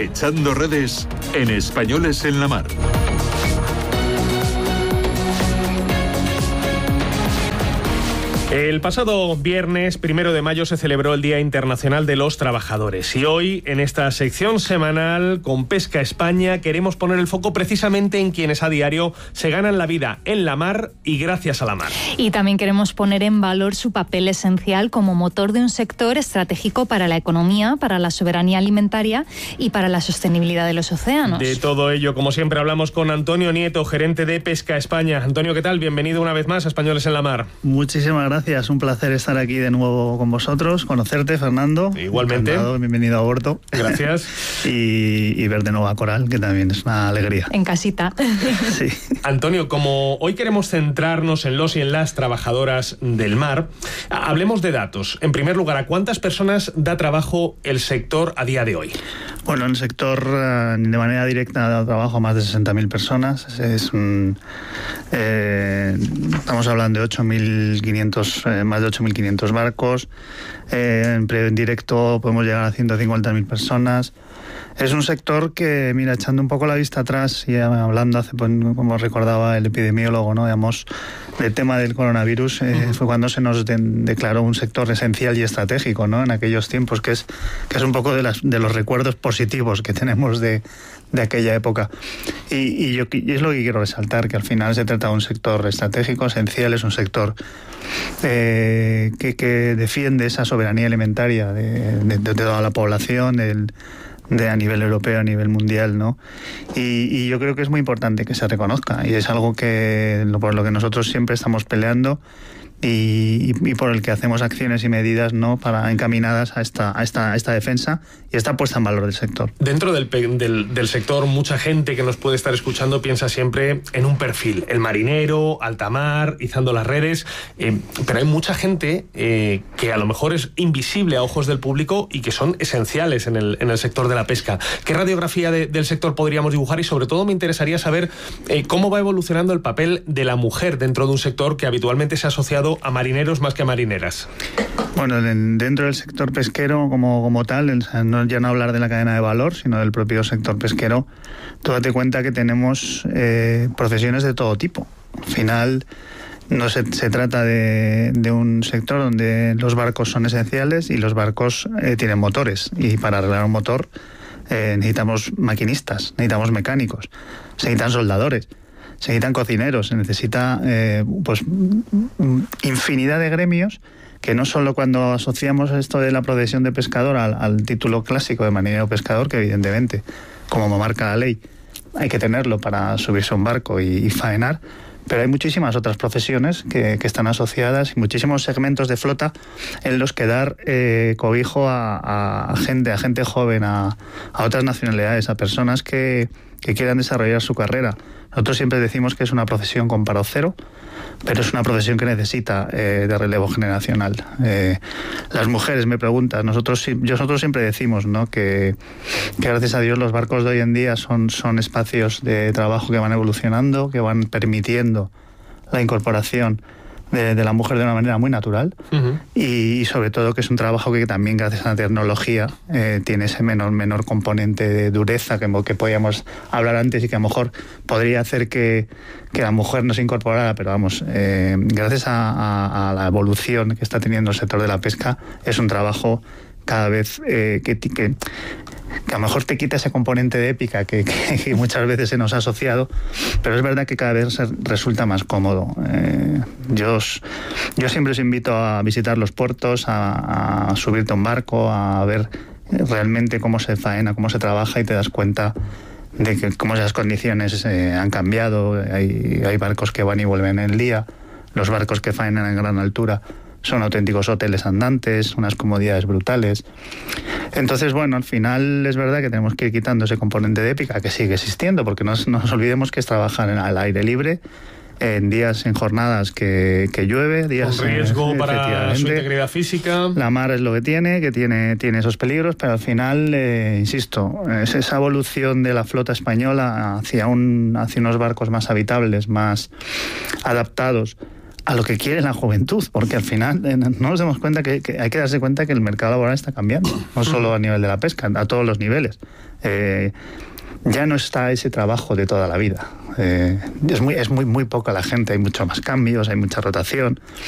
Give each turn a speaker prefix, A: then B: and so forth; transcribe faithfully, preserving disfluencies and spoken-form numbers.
A: Echando redes en Españoles en la Mar.
B: El pasado viernes, primero de mayo, se celebró el Día Internacional de los Trabajadores. Y hoy, en esta sección semanal con Pesca España, queremos poner el foco precisamente en quienes a diario se ganan la vida en la mar y gracias a la mar.
C: Y también queremos poner en valor su papel esencial como motor de un sector estratégico para la economía, para la soberanía alimentaria y para la sostenibilidad de los océanos.
B: De todo ello, como siempre, hablamos con Antonio Nieto, gerente de Pesca España. Antonio, ¿qué tal? Bienvenido una vez más a Españoles en la Mar.
D: Muchísimas gracias. Gracias, un placer estar aquí de nuevo con vosotros, conocerte, Fernando.
B: Igualmente.
D: Encantado, bienvenido a bordo.
B: Gracias.
D: y, y ver de nuevo a Coral, que también es una alegría.
C: En casita.
D: Sí.
B: Antonio, como hoy queremos centrarnos en los y en las trabajadoras del mar, hablemos de datos. En primer lugar, ¿a cuántas personas da trabajo el sector a día de hoy?
D: Bueno, en el sector de manera directa da trabajo a más de sesenta mil personas. Es un, eh, estamos hablando de ocho mil quinientos, eh, más de ocho mil quinientos barcos. Eh, en, en directo podemos llegar a ciento cincuenta mil personas. Es un sector que, mira, echando un poco la vista atrás y hablando, hace, como recordaba el epidemiólogo, ¿no? Digamos, del tema del coronavirus, eh, uh-huh. fue cuando se nos de, declaró un sector esencial y estratégico, ¿no? En aquellos tiempos, que es, que es un poco de, las, de los recuerdos positivos que tenemos de, de aquella época. Y, y, yo, y es lo que quiero resaltar, que al final se trata de un sector estratégico, esencial, es un sector eh, que, que defiende esa soberanía alimentaria de, de, de toda la población, del de a nivel europeo, a nivel mundial, ¿no? Y, y yo creo que es muy importante que se reconozca, y es algo que por lo que nosotros siempre estamos peleando y, y por el que hacemos acciones y medidas, ¿no? Para encaminadas a esta, a esta, a esta defensa y esta puesta en valor del sector.
B: Dentro del, del, del sector, mucha gente que nos puede estar escuchando piensa siempre en un perfil, el marinero, alta mar, izando las redes, eh, pero hay mucha gente eh, que a lo mejor es invisible a ojos del público y que son esenciales en el, en el sector de la pesca. ¿Qué radiografía de, del sector podríamos dibujar? Y sobre todo me interesaría saber eh, cómo va evolucionando el papel de la mujer dentro de un sector que habitualmente se ha asociado a marineros más que a marineras.
D: Bueno, dentro del sector pesquero como, como tal, no, ya no hablar de la cadena de valor, sino del propio sector pesquero, tú date cuenta que tenemos eh, profesiones de todo tipo. Al final no se, se trata de, de un sector donde los barcos son esenciales y los barcos eh, tienen motores, y para arreglar un motor eh, necesitamos maquinistas, necesitamos mecánicos, se necesitan soldadores, se necesitan cocineros, se necesita eh, pues infinidad de gremios que no solo cuando asociamos esto de la profesión de pescador al, al título clásico de marinero pescador, que evidentemente, como marca la ley, hay que tenerlo para subirse a un barco y, y faenar, pero hay muchísimas otras profesiones que, que están asociadas y muchísimos segmentos de flota en los que dar eh, cobijo a, a gente, a gente joven, a, a otras nacionalidades, a personas que, que quieran desarrollar su carrera. Nosotros siempre decimos que es una profesión con paro cero, pero es una profesión que necesita eh, de relevo generacional. Eh, las mujeres me preguntan, nosotros, nosotros siempre decimos, ¿no? que, que gracias a Dios los barcos de hoy en día son, son espacios de trabajo que van evolucionando, que van permitiendo la incorporación de, de la mujer de una manera muy natural, uh-huh. y, y sobre todo que es un trabajo que también gracias a la tecnología eh, tiene ese menor, menor componente de dureza que, que podíamos hablar antes y que a lo mejor podría hacer que, que la mujer no se incorporara, pero vamos, eh, gracias a, a, a la evolución que está teniendo el sector de la pesca, es un trabajo cada vez eh, que, que, que a lo mejor te quita ese componente de épica que, que, que muchas veces se nos ha asociado, pero es verdad que cada vez resulta más cómodo. Eh, yo, os, yo siempre os invito a visitar los puertos, a, a subirte a un barco, a ver realmente cómo se faena, cómo se trabaja, y te das cuenta de que cómo esas condiciones eh, han cambiado. Hay, hay barcos que van y vuelven en el día, los barcos que faenan en gran altura son auténticos hoteles andantes, unas comodidades brutales. Entonces, bueno, al final es verdad que tenemos que ir quitando ese componente de épica que sigue existiendo, porque no nos olvidemos que es trabajar en, al aire libre, en días, en jornadas que, que llueve, días
B: con riesgo
D: eh,
B: para su integridad física.
D: La mar es lo que tiene, que tiene, tiene esos peligros, pero al final, eh, insisto, es esa evolución de la flota española hacia, un, hacia unos barcos más habitables, más adaptados a lo que quiere la juventud, porque al final eh, no nos damos cuenta que, que hay que darse cuenta que el mercado laboral está cambiando, no solo a nivel de la pesca, a todos los niveles. Eh, ya no está ese trabajo de toda la vida. Eh, es muy, es muy, muy poca la gente, hay mucho más cambios, hay mucha rotación.